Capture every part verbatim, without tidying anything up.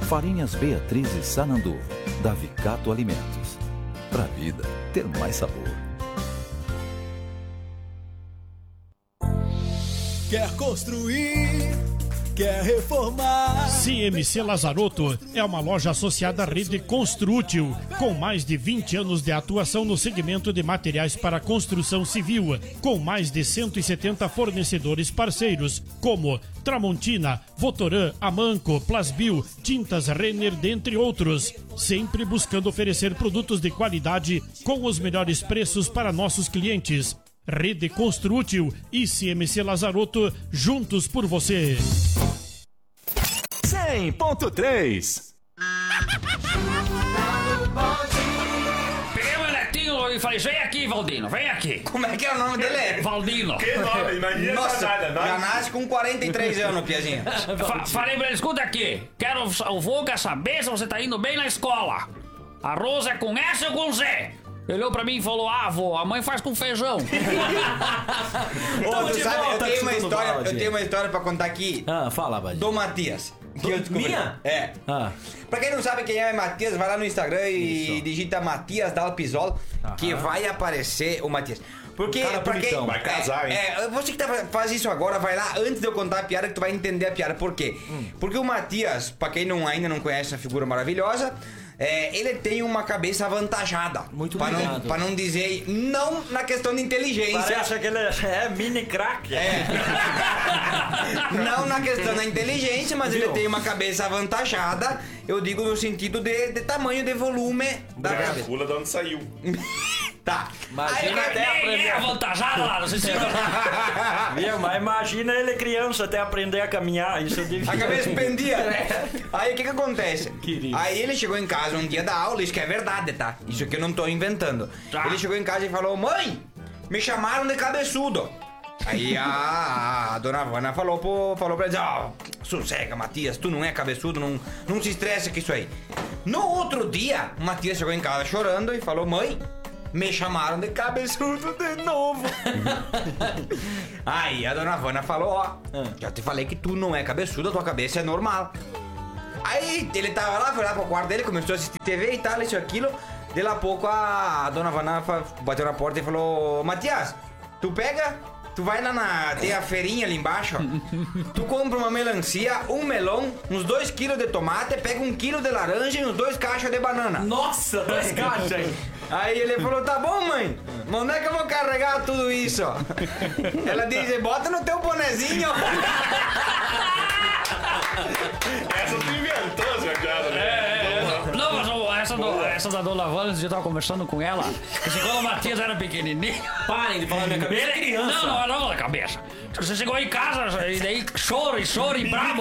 Farinhas Beatriz e Sananduva, da Vicato Alimentos. Pra vida ter mais sabor. Quer construir, quer reformar. C M C Lazarotto é uma loja associada à rede Construtil, com mais de vinte anos de atuação no segmento de materiais para construção civil, com mais de cento e setenta fornecedores parceiros, como Tramontina, Votoran, Amanco, Plasbil, Tintas Renner, dentre outros, sempre buscando oferecer produtos de qualidade com os melhores preços para nossos clientes. Rede Construtil e C M C Lazarotto, juntos por você. cem ponto três. Peguei o netinho e falei, vem aqui, Valdino, vem aqui. Como é que é o nome dele? Valdino. Que nome? Imagina. Nossa, nada, nada. já nasce com quarenta e três anos, Piazinho. Fa falei pra ele, escuta aqui, quero, o vô quer saber se você tá indo bem na escola. Arroz é com S ou com Z? Ele olhou pra mim e falou, ah, vô, a mãe faz com feijão. Ô, tu sabe, eu tenho uma história, eu tenho uma história pra contar aqui. Ah, fala, Badi. Do Matias. Que eu descobri. Minha? É. Ah. Pra quem não sabe quem é Matias, vai lá no Instagram e Isso. digita Matias Dalpisol, que vai aparecer o Matias. Porque, Cara pra quem. bonitão. Vai casar, é, hein? É, você que tá, faz isso agora, vai lá antes de eu contar a piada que tu vai entender a piada. Por quê? Hum. Porque o Matias, pra quem não, ainda não conhece essa figura maravilhosa, é, ele tem uma cabeça avantajada. Muito pra não, obrigado. pra não dizer não na questão de inteligência. Parece que ele é mini crack. É. Não na questão da inteligência, mas ele tem uma cabeça avantajada. Eu digo no sentido de, de tamanho, de volume da A cabeça. pula de onde saiu. Tá. Imagina Aí, até Nem aprender. é avantajado lá, não sei se... Viu? Mas imagina ele criança até aprender a caminhar. Isso é difícil. a cabeça pendia. Aí o que que acontece? Querido. Aí ele chegou em casa um dia da aula, isso que é verdade, tá? Isso que eu não tô inventando. Tá. Ele chegou em casa e falou, mãe, me chamaram de cabeçudo. Aí a, a dona Vana falou, pro, falou pra ele, ó, sossega, Matias, tu não é cabeçudo, não, não se estressa com isso aí. No outro dia, o Matias chegou em casa chorando e falou, mãe, me chamaram de cabeçudo de novo. Aí a dona Vana falou, ó, já te falei que tu não é cabeçudo, a tua cabeça é normal. Aí ele tava lá, foi lá pro quarto dele, começou a assistir T V e tal, isso e aquilo. De lá a pouco a, a dona Vana fa- bateu na porta e falou, Matias, tu pega... Tu vai lá na... Tem a feirinha ali embaixo, ó. Tu compra uma melancia, um melão, uns dois quilos de tomate, pega um quilo de laranja e uns dois caixas de banana. Nossa, dois caixas aí. Aí ele falou, tá bom, mãe, mas onde é que eu vou carregar tudo isso? Ela disse, bota no teu bonezinho. Essa tu inventou, essa piada, né? Não, mas ó, essa, do, essa da Dona Vana, eu tava conversando com ela, que quando o Matias era pequenininho... Parem de falar na minha cabeça, é criança. Não, não, não, na cabeça. Você chegou em casa e daí chora e chora e brabo.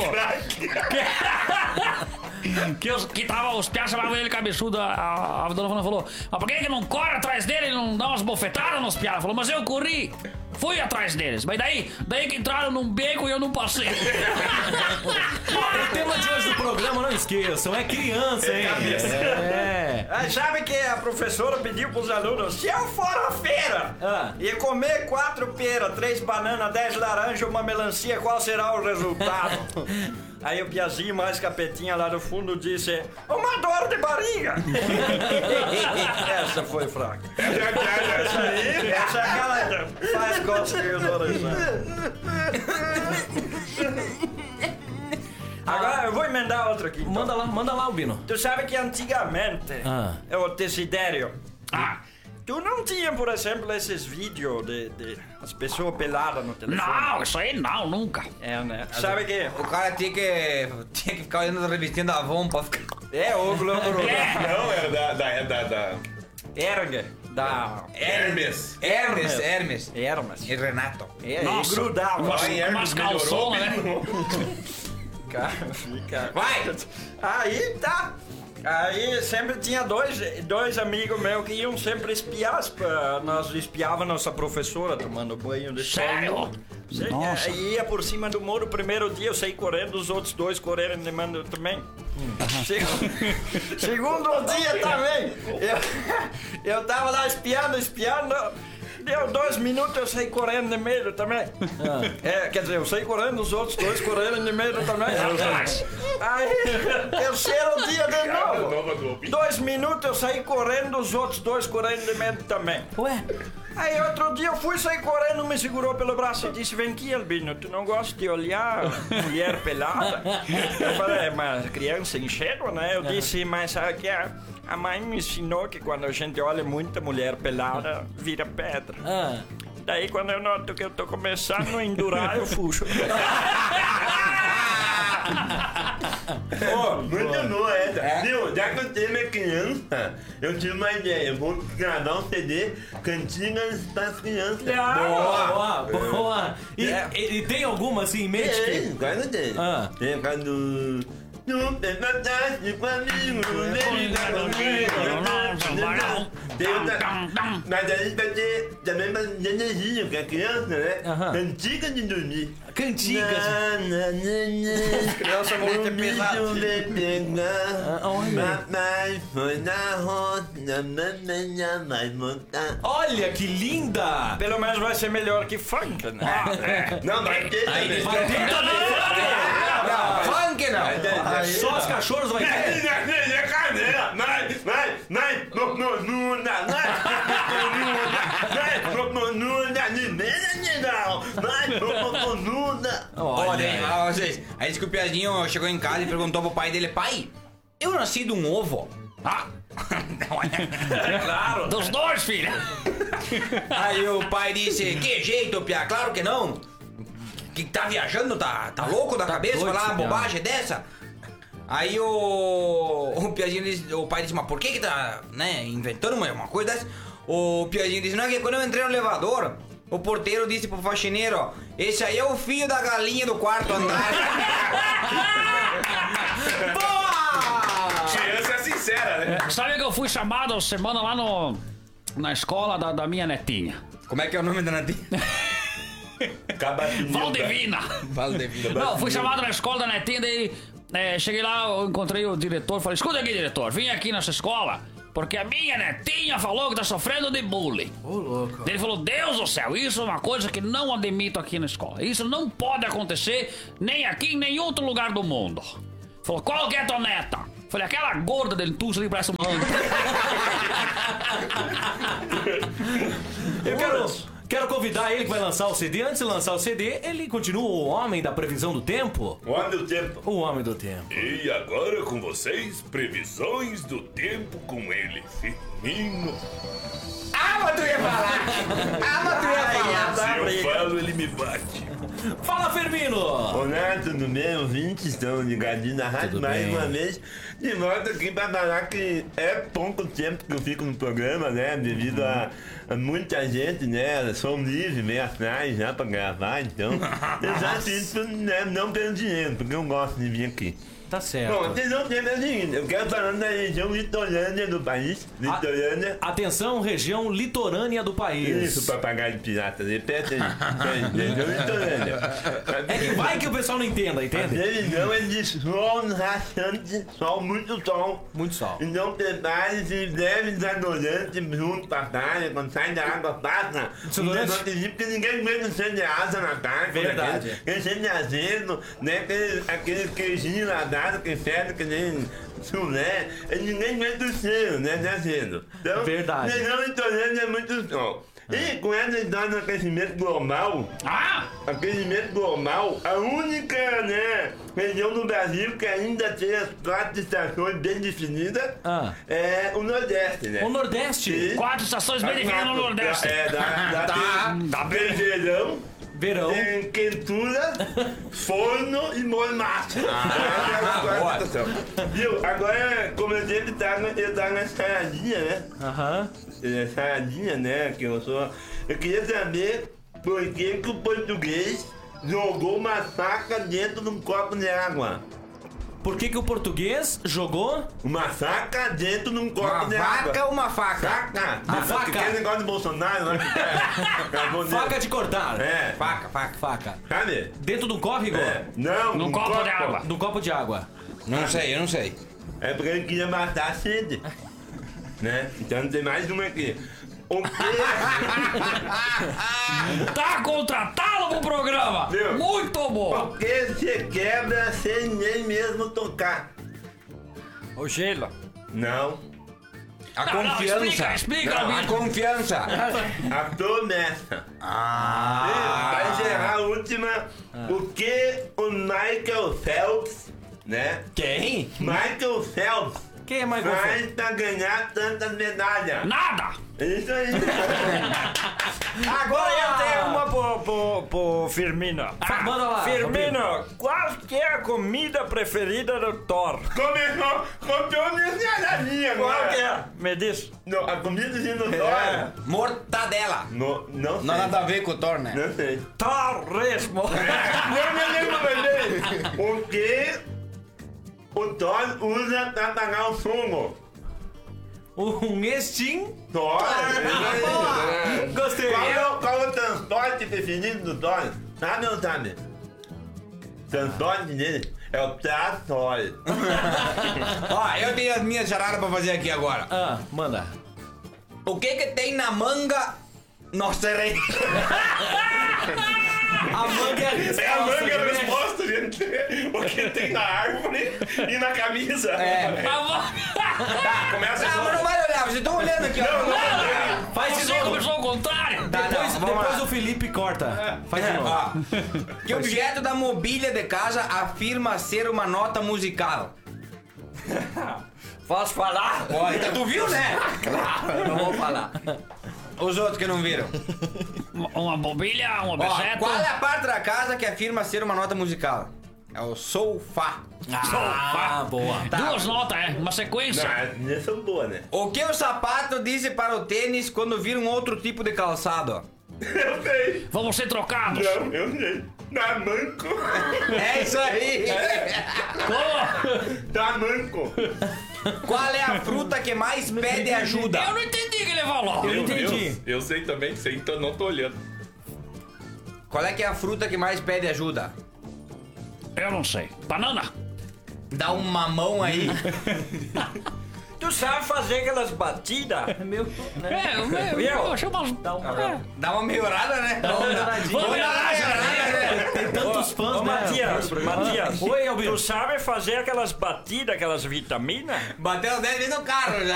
que, os, que tava, os piás chamavam ele cabeçudo. A, a, a Dona Vana falou, mas por que que não corre atrás dele e não dá umas bofetadas nos piás? Falou, mas eu corri. Fui atrás deles, mas daí, daí que entraram num beco e eu não passei. O tema de hoje do programa, não esqueçam, é criança, hein? É. Ah, sabe que a professora pediu pros alunos, se eu for à feira Ah. e comer quatro peras, três bananas, dez laranjas, uma melancia, qual será o resultado? Aí o piazinho mais capetinha lá no fundo disse, uma dor de barriga. Essa foi fraca. Essa é a piada, essa aí. Essa é aquela faz gosto que eu dou risada. Agora eu vou emendar outra aqui. Então. Manda lá, manda lá, Albino. Tu sabe que antigamente, Ah. o Desidério, Ah, tu não tinha, por exemplo, esses vídeos de, de as pessoas peladas no telefone? não, isso aí não, nunca. É, né? Sabe que... O cara tinha que, tinha que ficar olhando as revistinhas da Avon pra ficar... É, o Globo Rural. Não, era da... da, da, da... Erg, da... Hermes. Hermes, Hermes. Hermes. E Renato. É, Nossa. e grudava. Umas, Ai, Hermes umas melhorou, calçonas, né? Cara, fica... Vai! Aí tá. Aí sempre tinha dois, dois amigos meus que iam sempre espiar. as- Nós espiava nossa professora tomando banho de sol. Sério? Sim, Nossa. aí ia por cima do muro. O primeiro dia eu saí correndo, os outros dois correram de mando também. Segu- Segundo dia também. Eu, eu tava lá espiando, espiando. Deu dois minutos, eu saí correndo de medo também. É, quer dizer, eu saí correndo, os outros dois correndo de medo também. Aí, terceiro dia de novo. Dois minutos, eu saí correndo, os outros dois correndo de medo também. Ué? Aí outro dia eu fui sair correndo, me segurou pelo braço e disse: vem aqui, Albino, tu não gosta de olhar mulher pelada? Eu falei: mas criança ingênua, né? Eu disse: mas sabe que a, a mãe me ensinou que quando a gente olha muita mulher pelada, vira pedra. Ah. Daí quando eu noto que eu tô começando a endurar, eu fujo. Ó, muito boa essa. É. Viu? Já que o tema é criança, eu tive uma ideia. Eu vou gravar um C D Cantigas das Crianças. Boa, boa, boa. E, É. e- e tem alguma assim em mente? Tem, que- claro tem. Ah. Tem a casa do... No fantástico amigo, ele tá comigo. Tem outra... Mas a gente vai ter também mais energia, porque a criança, né? Aham. Cantiga de dormir. Cantigas. Na, na, na, na. Criança vão ter pesado. Deixa eu pegar. Ah, olha. Papai foi na roça, mamãe vai montar. Olha que linda! Pelo menos vai ser melhor que funk, né? Não, vai ter também. Vai ter também. Funk não! Só os cachorros vai ter. Vai, vai, vai, no, no, no, na, vai, no, no, no, na, ni, ne, ne, não, vai, no, no, no, na. Olha aí, ó, vocês. Aí disse que o Piazinho chegou em casa e perguntou pro pai dele: pai, eu nasci de um ovo? Ah! É claro. Dos dois, filha. Aí o pai disse: que jeito, Pia? Claro que não. Que tá viajando, tá, tá louco da cabeça? doido, Falar uma Pia. bobagem dessa? Aí o, o Piazinho disse, o pai disse: mas por que que tá, né, inventando uma, uma coisa dessa? O Piazinho disse: não, é que quando eu entrei no elevador, o porteiro disse pro faxineiro: ó, esse aí é o filho da galinha do quarto andar. Criança é sincera, né? Sabe que eu fui chamado essa semana lá no, na escola da, da minha netinha? Como é que é o nome da netinha? Valdevina. Valdevina. Não, fui chamado na escola da netinha, daí é, cheguei lá, eu encontrei o diretor, falei: escuta aqui, diretor, vim aqui nessa escola porque a minha netinha falou que tá sofrendo de bullying. Ô, louco. Ele falou: Deus do céu, isso é uma coisa que não admito aqui na escola. Isso não pode acontecer nem aqui, em nenhum outro lugar do mundo. Falou: qual que é a tua neta? Falei: aquela gorda dentuça ali parece um manto. Eu quero, quero convidar ele que vai lançar o C D. Antes de lançar o C D, ele continua o homem da previsão do tempo? O homem do tempo. O homem do tempo. E agora com vocês, previsões do tempo com ele, Firmino. Ah, mas tu ia falar! Ah, mas tu ia falar! Se eu falo, ele me bate. Fala, Firmino! Olá, tudo bem? Ouvintes estão ligadinhos na rádio Tudo mais bem. uma vez. De volta aqui para falar que é pouco tempo que eu fico no programa, né? Devido a, a muita gente, né? Sou livre meio atrás já para gravar, então eu já sinto, né, não pelo dinheiro, porque eu gosto de vir aqui. Tá certo. Bom, vocês não tem o seguinte, eu quero falar da região litorânea do país. Litorânea. Atenção, região litorânea do país. Isso, papagaio pirata, repete aí. Região litorânea. É que vai que o pessoal não entenda, A entende? previsão é de sol rachante, sol, muito sol. Muito sol. Então prepare-se, leve desodorante junto pra praia, quando sai da água, passa. Desodorante? Um desodorante, porque ninguém aguenta cheio de asa na tarde. Verdade. Aquele cheio de azedo, né? Aquele, aquele queijinho ladado que fede que nem chulé. E ninguém aguenta o cheiro, né? De azedo. Então, Verdade. região litorânea é muito sol. E com essa história do aquecimento global, Ah! aquecimento global, a única, né, região do Brasil que ainda tem as quatro estações bem definidas Ah. é o Nordeste, né? O Nordeste. Sim. Quatro estações bem definidas no Nordeste. É, dá, dá, Tá, tem, tá tem verão, Verão. tem quentura, forno e mormaço. Ah, boa. Viu? Agora, como eu sempre tá, eu tá na saradinha, né? Aham. É, saradinha, né? Que eu sou. Eu queria saber por que, que o português jogou uma faca dentro de um copo de água. Por que que o português jogou? Uma faca dentro de um copo Uma de água. vaca ou uma faca? Faca! A faca. Aquele negócio de Bolsonaro, né? que tá- acabou de- Faca de cortar. É. Faca, faca. Faca. Sabe? Dentro de um córrego? É. Não, Num um copo de água. Num copo de água. Não sei, eu não sei. É porque ele queria matar a sede. Né? Então tem mais uma aqui. O que? Tá contratado pro programa. Viu? Muito bom. O que você quebra sem nem mesmo tocar? O gelo. Não. A Não, não, confiança. explica, explica, Não, a amigo. confiança. A promessa. Ah. Pra encerrar a última, o que o Michael Phelps, né? Quem? Michael Phelps Quem é Michael Phelps? faz pra ganhar tantas medalhas? Nada. Isso aí. Agora eu tenho uma pro, pro, pro Firmino. Fa- manda lá, Firmino, qual que é a comida preferida do Thor? Começou, comprou minha linha Qual agora. que é? Me diz. Não, a comida de no É. Thor. Mortadela. No, não sei. Não há nada a ver com o Thor, né? Não sei. Torresmo. Não, não, não, não, não. O que o Thor usa pra pagar o fumo? Um extintor. Thor. É. Gostei. Qual é, o- qual é o transporte preferido do Thor? Sabe ou não sabe? O transporte dele é o trator. Ó, eu tenho as minhas charadas pra fazer aqui agora. Ah, manda. O que que tem na manga? Nossa, errei. A manga é a resposta. É a manga da né? resposta, gente. O que tem na árvore e na camisa. É. Tá, começa Ah, mas não vai olhar, vocês estão olhando aqui, ó. Não, não, Faz de Você novo. começou ao contrário. Tá, Depois, não, vamos depois lá. o Felipe corta. Faz de novo. Ó, que objeto da mobília de casa afirma ser uma nota musical? Posso falar? Ó, então tu viu, né? Claro, eu não vou falar. Os outros que não viram. Uma mobília, um Ó, objeto. qual é a parte da casa que afirma ser uma nota musical? É o sofá. Ah, boa. Duas notas, é. Uma sequência. Não, essas são boas, né? O que o sapato diz para o tênis quando vira um outro tipo de calçado? Eu sei. Vamos ser trocados. Não, eu sei. Na manco. É isso aí! Como? Tá manco. Qual é a fruta que mais pede ajuda? Eu não entendi o que ele falou. Eu entendi. Eu, eu sei também, sei, então não tô olhando. Qual é que é a fruta que mais pede ajuda? Eu não sei. Banana. Dá um mamão aí. Tu sabe fazer aquelas batidas? Meu. É, eu, eu, Viu? eu achei umas... Dá uma- É. Dá uma melhorada, né? Dá uma melhoradinha. Vamos dar uma melhorada, né? Tem tantos fãs, Ô, né? Matias, Matias. Oi, Albino. Tu sabe fazer aquelas batidas, aquelas vitaminas? Bateu o dedo no carro já.